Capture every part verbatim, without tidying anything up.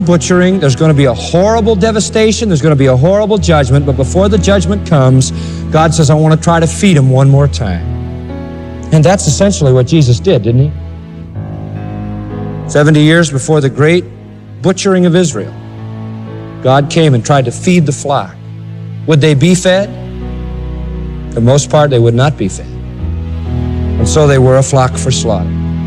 butchering. There's going to be a horrible devastation. There's going to be a horrible judgment. But before the judgment comes, God says, I want to try to feed them one more time. And that's essentially what Jesus did, didn't he? seventy years before the great butchering of Israel, God came and tried to feed the flock. Would they be fed? For the most part, they would not be fed. And so they were a flock for slaughter.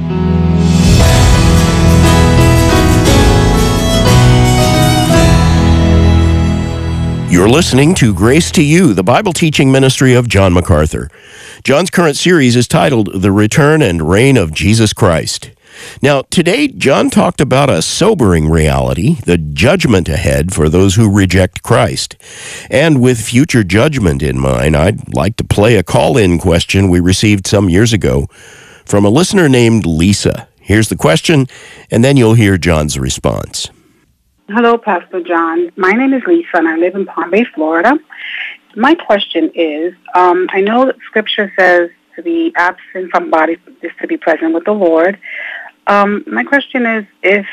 You're listening to Grace to You, the Bible teaching ministry of John MacArthur. John's current series is titled The Return and Reign of Jesus Christ. Now, today, John talked about a sobering reality, the judgment ahead for those who reject Christ. And with future judgment in mind, I'd like to play a call-in question we received some years ago from a listener named Lisa. Here's the question, and then you'll hear John's response. Hello, Pastor John. My name is Lisa, and I live in Palm Bay, Florida. My question is, um, I know that Scripture says to be absent from body is to be present with the Lord. Um, my question is, if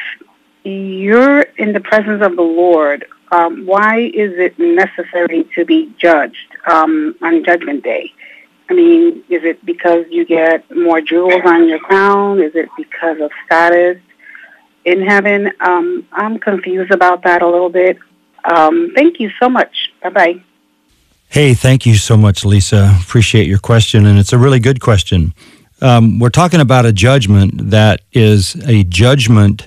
you're in the presence of the Lord, um, why is it necessary to be judged um, on Judgment Day? I mean, is it because you get more jewels on your crown? Is it because of status in heaven? Um, I'm confused about that a little bit. Um, thank you so much. Bye-bye. Hey, thank you so much, Lisa. Appreciate your question, and it's a really good question. Um, we're talking about a judgment that is a judgment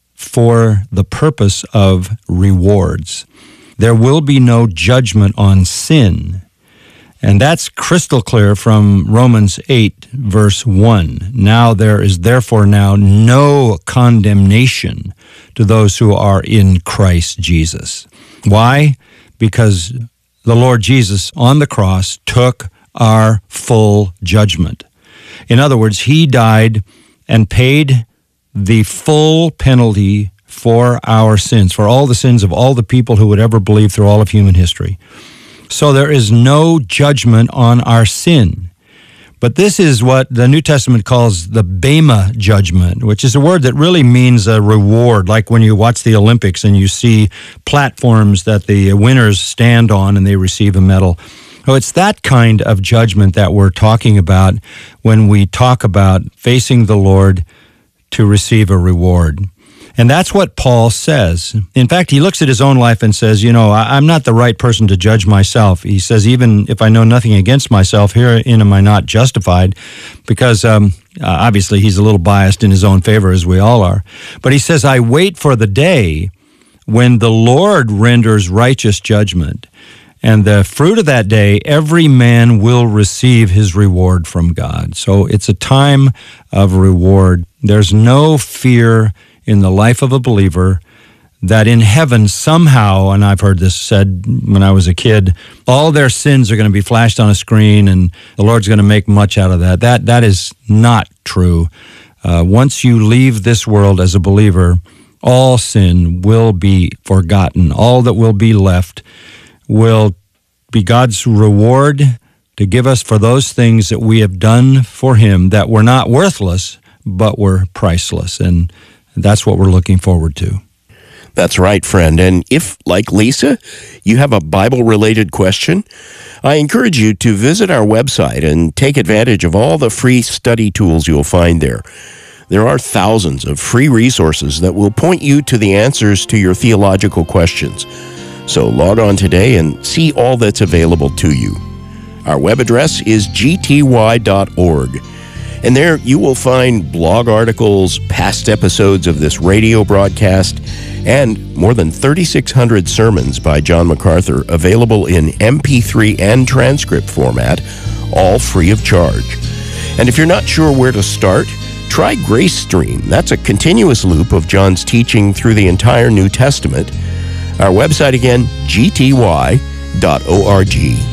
for the purpose of rewards. There will be no judgment on sin. And that's crystal clear from Romans eight, verse one. Now there is therefore now no condemnation to those who are in Christ Jesus. Why? Because the Lord Jesus on the cross took our full judgment. In other words, he died and paid the full penalty for our sins, for all the sins of all the people who would ever believe through all of human history. So there is no judgment on our sin. But this is what the New Testament calls the Bema judgment, which is a word that really means a reward, like when you watch the Olympics and you see platforms that the winners stand on and they receive a medal. So it's that kind of judgment that we're talking about when we talk about facing the Lord to receive a reward. And that's what Paul says. In fact, he looks at his own life and says, you know, I'm not the right person to judge myself. He says, even if I know nothing against myself, herein am I not justified, because um, obviously he's a little biased in his own favor, as we all are. But he says, I wait for the day when the Lord renders righteous judgment. And the fruit of that day, every man will receive his reward from God. So it's a time of reward. There's no fear in the life of a believer that in heaven somehow, and I've heard this said when I was a kid, all their sins are going to be flashed on a screen and the Lord's going to make much out of that. That that is not true. Uh, once you leave this world as a believer, all sin will be forgotten. All that will be left will be God's reward to give us for those things that we have done for him that were not worthless, but were priceless. And that's what we're looking forward to. That's right, friend. And if, like Lisa, you have a Bible-related question, I encourage you to visit our website and take advantage of all the free study tools you'll find there. There are thousands of free resources that will point you to the answers to your theological questions. So log on today and see all that's available to you. Our web address is g t y dot org. And there you will find blog articles, past episodes of this radio broadcast, and more than thirty-six hundred sermons by John MacArthur available in M P three and transcript format, all free of charge. And if you're not sure where to start, try Grace Stream. That's a continuous loop of John's teaching through the entire New Testament. Our website again, g t y dot org.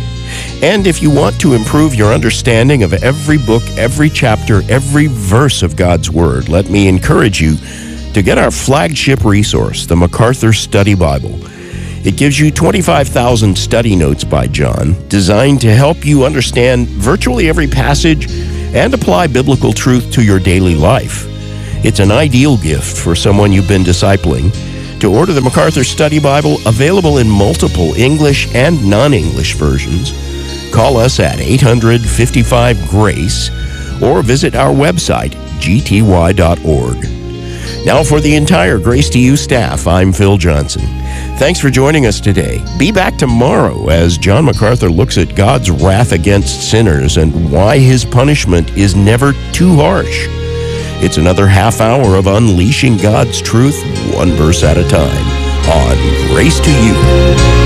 And if you want to improve your understanding of every book, every chapter, every verse of God's Word, let me encourage you to get our flagship resource, the MacArthur Study Bible. It gives you twenty-five thousand study notes by John, designed to help you understand virtually every passage and apply biblical truth to your daily life. It's an ideal gift for someone you've been discipling To order the MacArthur Study Bible, available in multiple English and non-English versions, call us at eight hundred, fifty-five, GRACE or visit our website, g t y dot org. Now for the entire Grace to You staff, I'm Phil Johnson. Thanks for joining us today. Be back tomorrow as John MacArthur looks at God's wrath against sinners and why his punishment is never too harsh. It's another half hour of unleashing God's truth, one verse at a time, on Grace to You.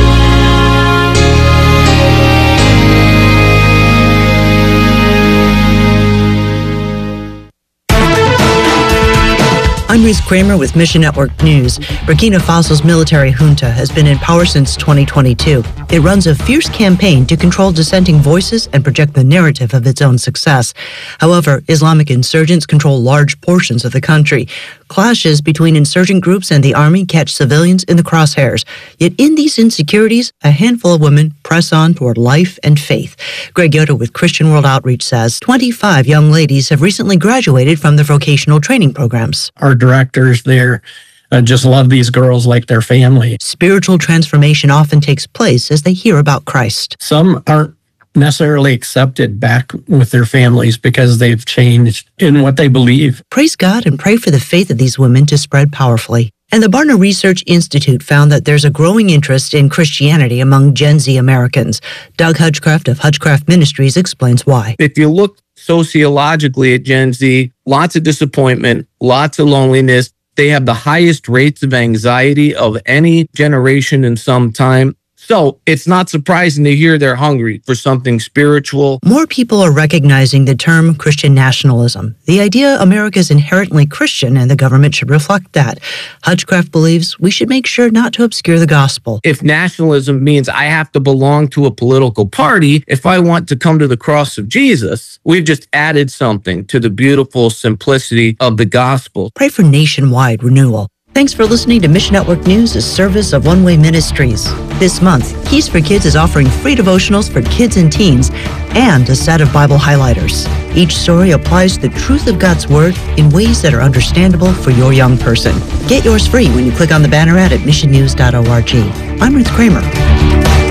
I'm Ruth Kramer with Mission Network News. Burkina Faso's military junta has been in power since twenty twenty-two. It runs a fierce campaign to control dissenting voices and project the narrative of its own success. However, Islamic insurgents control large portions of the country. Clashes between insurgent groups and the army catch civilians in the crosshairs. Yet in these insecurities, a handful of women press on toward life and faith. Greg Yoder with Christian World Outreach says twenty-five young ladies have recently graduated from their vocational training programs. Our directors there uh, just love these girls like their family. Spiritual transformation often takes place as they hear about Christ. Some aren't necessarily accepted back with their families because they've changed in what they believe. Praise God and pray for the faith of these women to spread powerfully. And the Barna Research Institute found that there's a growing interest in Christianity among Gen Z Americans. Doug Hutchcraft of Hutchcraft Ministries explains why. If you look sociologically at Gen Z, lots of disappointment, lots of loneliness. They have the highest rates of anxiety of any generation in some time. So it's not surprising to hear they're hungry for something spiritual. More people are recognizing the term Christian nationalism, the idea America is inherently Christian and the government should reflect that. Hutchcraft believes we should make sure not to obscure the gospel. If nationalism means I have to belong to a political party, if I want to come to the cross of Jesus, we've just added something to the beautiful simplicity of the gospel. Pray for nationwide renewal. Thanks for listening to Mission Network News, a service of One Way Ministries. This month, Keys for Kids is offering free devotionals for kids and teens and a set of Bible highlighters. Each story applies the truth of God's Word in ways that are understandable for your young person. Get yours free when you click on the banner ad at mission news dot org. I'm Ruth Kramer.